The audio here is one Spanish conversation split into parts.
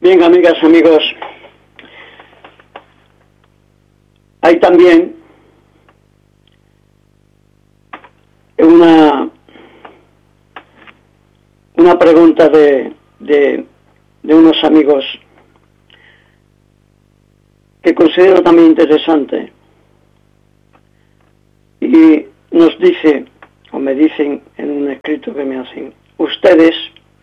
Bien, amigas, amigos, hay también una pregunta de unos amigos que considero también interesante, y nos dice, o me dicen en un escrito que me hacen, usted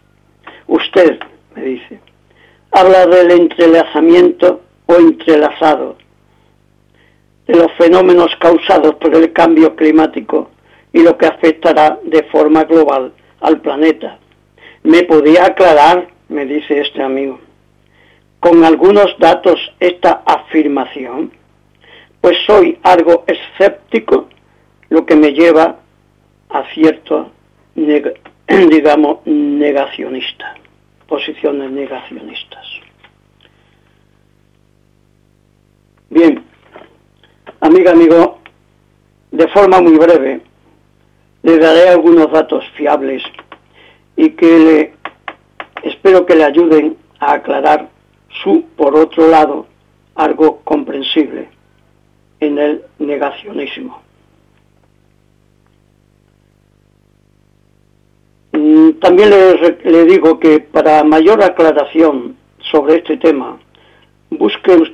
me dice, habla del entrelazamiento o entrelazado de los fenómenos causados por el cambio climático y lo que afectará de forma global al planeta. ¿Me podría aclarar, me dice este amigo, con algunos datos esta afirmación? Pues soy algo escéptico, lo que me lleva a cierto, negacionista, posiciones negacionistas. Bien, amigo, de forma muy breve, le daré algunos datos fiables y que espero que le ayuden a aclarar su, por otro lado, algo comprensible en el negacionismo. También le digo que para mayor aclaración sobre este tema, busquéis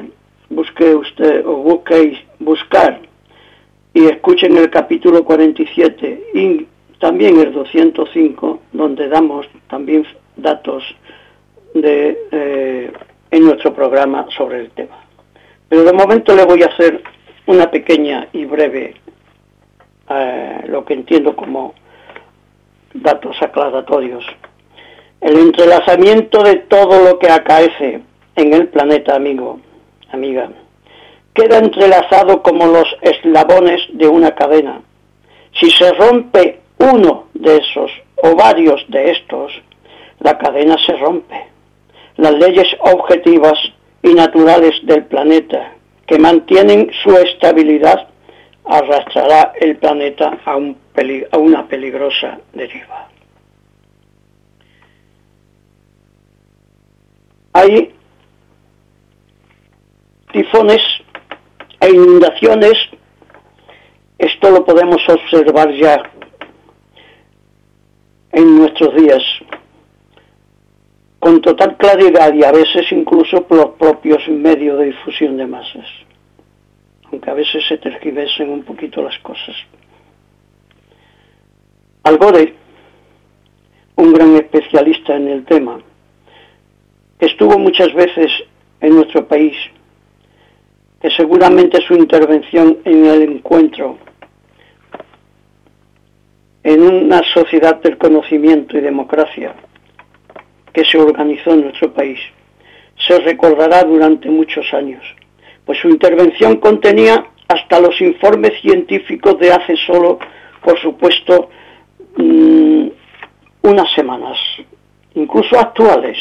buscar y escuchen el capítulo 47 y también el 205, donde damos también datos en nuestro programa sobre el tema. Pero de momento le voy a hacer una pequeña y breve, lo que entiendo como datos aclaratorios. El entrelazamiento de todo lo que acaece en el planeta, amigo, amiga, queda entrelazado como los eslabones de una cadena. Si se rompe uno de esos o varios de estos, la cadena se rompe. Las leyes objetivas y naturales del planeta que mantienen su estabilidad arrastrará el planeta a una peligrosa deriva. Hay tifones e inundaciones, esto lo podemos observar ya en nuestros días con total claridad y a veces incluso por los propios medios de difusión de masas, aunque a veces se tergiversen un poquito las cosas. Al Gore, un gran especialista en el tema, que estuvo muchas veces en nuestro país, que seguramente su intervención en el encuentro en una sociedad del conocimiento y democracia que se organizó en nuestro país se recordará durante muchos años, pues su intervención contenía hasta los informes científicos de hace solo, por supuesto, unas semanas, incluso actuales,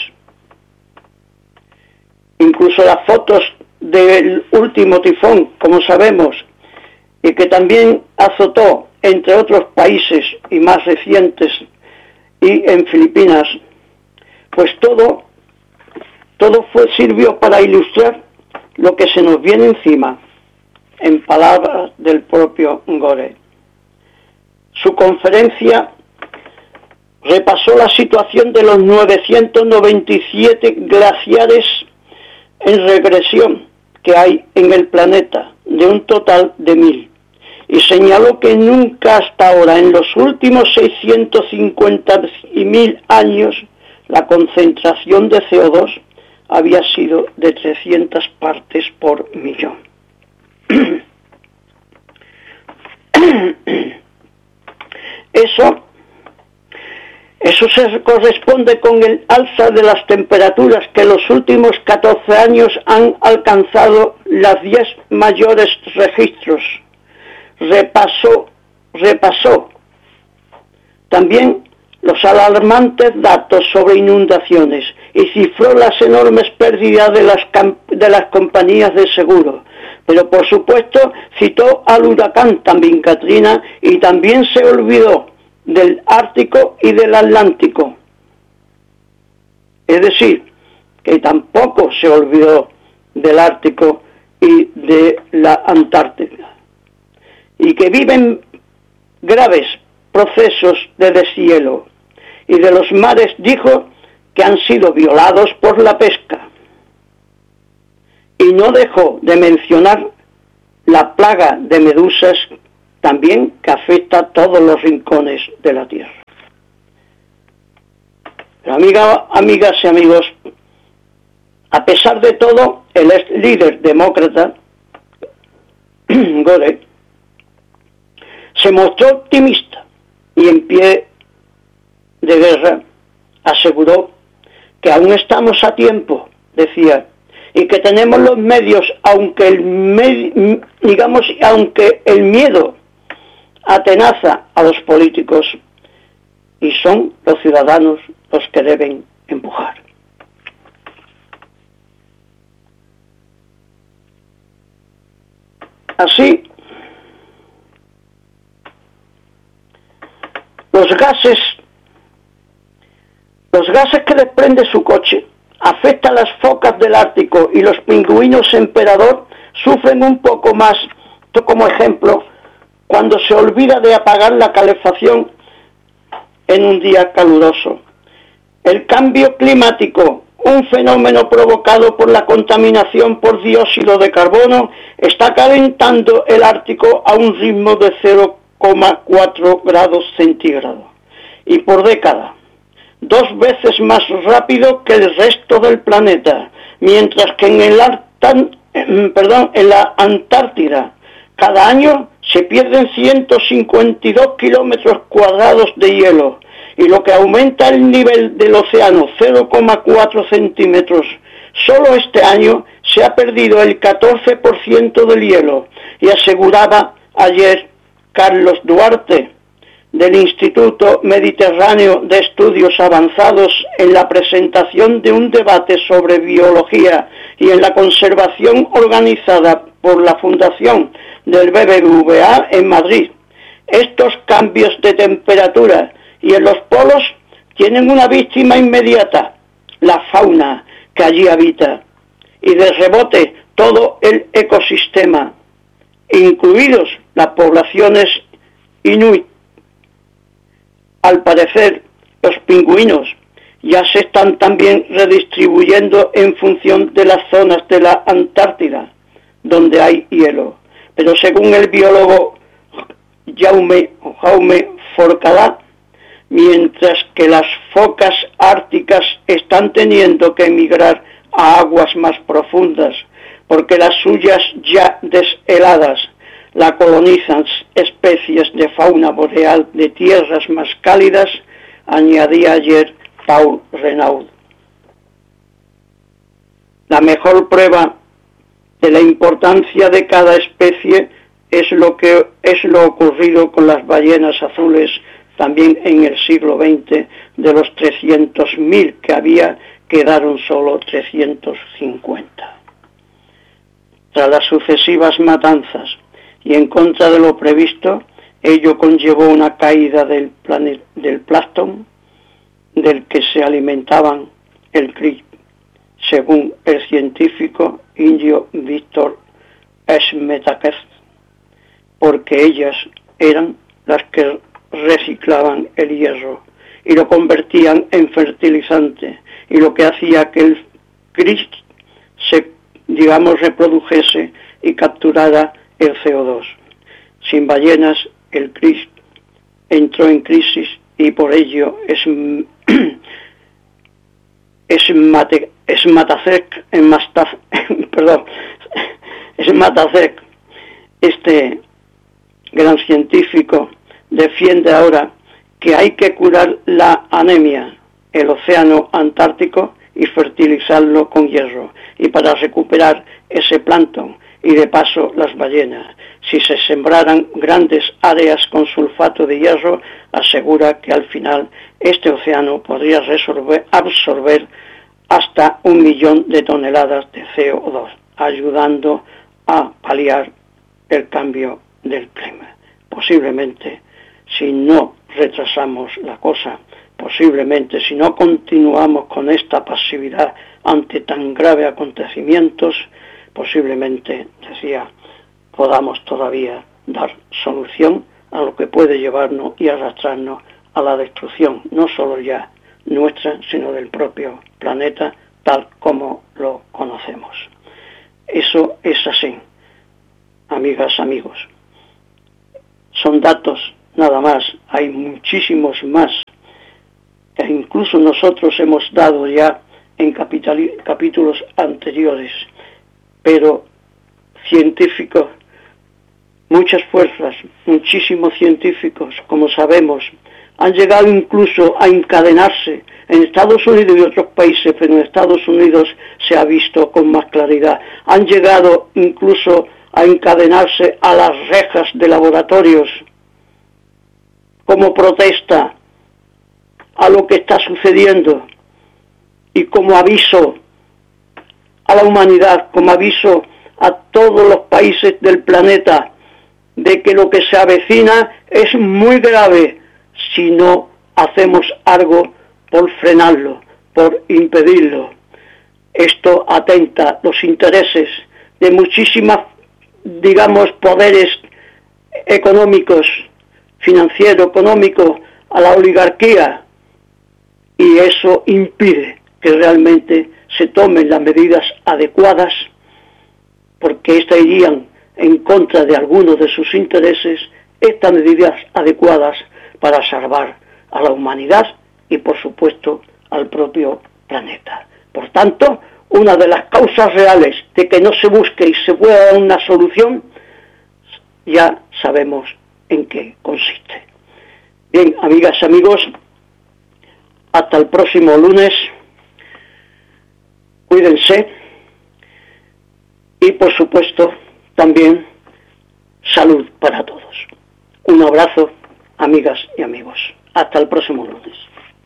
incluso las fotos del último tifón, como sabemos, y que también azotó, entre otros países y más recientes, y en Filipinas, pues todo sirvió para ilustrar lo que se nos viene encima, en palabras del propio Gore. Su conferencia repasó la situación de los 997 glaciares en regresión que hay en el planeta, de un total de 1000, y señaló que nunca hasta ahora, en los últimos 650.000 años, la concentración de CO2 había sido de 300 partes por millón. Eso se corresponde con el alza de las temperaturas que en los últimos 14 años han alcanzado las 10 mayores registros. Repasó también los alarmantes datos sobre inundaciones y cifró las enormes pérdidas de las compañías de seguro. Pero por supuesto citó al huracán también Katrina y también se olvidó del Ártico y del Atlántico. Es decir, que tampoco se olvidó del Ártico y de la Antártida, y que viven graves procesos de deshielo, y de los mares dijo que han sido violados por la pesca, y no dejó de mencionar la plaga de medusas también que afecta a todos los rincones de la Tierra. Pero amigas y amigos, a pesar de todo, el ex líder demócrata, Gore, se mostró optimista y en pie de guerra aseguró que aún estamos a tiempo, decía, y que tenemos los medios, aunque el miedo atenaza a los políticos, y son los ciudadanos los que deben empujar. Así, los gases que desprende su coche afectan a las focas del Ártico, y los pingüinos emperador sufren un poco más. Esto como ejemplo, cuando se olvida de apagar la calefacción en un día caluroso. El cambio climático, un fenómeno provocado por la contaminación por dióxido de carbono, está calentando el Ártico a un ritmo de 0,4 grados centígrados, y por década, 2 veces más rápido que el resto del planeta, mientras que en la Antártida cada año se pierden 152 kilómetros cuadrados de hielo, y lo que aumenta el nivel del océano 0,4 centímetros. Solo este año se ha perdido el 14% del hielo, y aseguraba ayer Carlos Duarte, del Instituto Mediterráneo de Estudios Avanzados, en la presentación de un debate sobre biología y en la conservación organizada por la Fundación del BBVA en Madrid. Estos cambios de temperatura y en los polos tienen una víctima inmediata, la fauna que allí habita, y de rebote todo el ecosistema, incluidos las poblaciones inuit. Al parecer, los pingüinos ya se están también redistribuyendo en función de las zonas de la Antártida, donde hay hielo. Pero según el biólogo Jaume Forcadell, mientras que las focas árticas están teniendo que emigrar a aguas más profundas, porque las suyas ya desheladas la colonizan especies de fauna boreal de tierras más cálidas, añadía ayer Paul Renaud. La mejor prueba de la importancia de cada especie es lo ocurrido con las ballenas azules también en el siglo XX. De los 300.000 que había, quedaron solo 350. Tras las sucesivas matanzas y en contra de lo previsto, ello conllevó una caída del plancton del que se alimentaban el krill, según el científico indio Víctor Smetakert, porque ellas eran las que reciclaban el hierro y lo convertían en fertilizante, y lo que hacía que el krill se, reprodujese y capturara el CO2. Sin ballenas, el krill entró en crisis, y por ello Smetakert, este gran científico, defiende ahora que hay que curar la anemia, el océano Antártico, y fertilizarlo con hierro, y para recuperar ese plancton y de paso las ballenas, si se sembraran grandes áreas con sulfato de hierro, asegura que al final este océano podría absorber hasta 1 millón de toneladas de CO2, ayudando a paliar el cambio del clima. Posiblemente, si no retrasamos la cosa, posiblemente, si no continuamos con esta pasividad ante tan graves acontecimientos, posiblemente, decía, podamos todavía dar solución a lo que puede llevarnos y arrastrarnos a la destrucción, no solo ya nuestra, sino del propio planeta, tal como lo conocemos. Eso es así, amigas, amigos. Son datos nada más, hay muchísimos más que incluso nosotros hemos dado ya en capítulos anteriores, pero científicos, muchas fuerzas, muchísimos científicos, como sabemos, han llegado incluso a encadenarse en Estados Unidos y otros países, pero en Estados Unidos se ha visto con más claridad. Han llegado incluso a encadenarse a las rejas de laboratorios como protesta a lo que está sucediendo y como aviso a la humanidad, como aviso a todos los países del planeta de que lo que se avecina es muy grave si no hacemos algo por frenarlo, por impedirlo. Esto atenta los intereses de muchísimas, digamos, poderes económicos, financiero, económico, a la oligarquía, y eso impide que realmente se tomen las medidas adecuadas, porque estas irían en contra de algunos de sus intereses, estas medidas adecuadas para salvar a la humanidad y, por supuesto, al propio planeta. Por tanto, una de las causas reales de que no se busque y se pueda dar una solución, ya sabemos en qué consiste. Bien, amigas y amigos, hasta el próximo lunes. Cuídense y, por supuesto, también salud para todos. Un abrazo, amigas y amigos. Hasta el próximo lunes.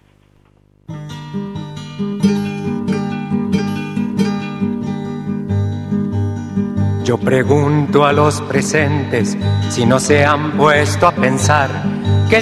Yo pregunto a los presentes si no se han puesto a pensar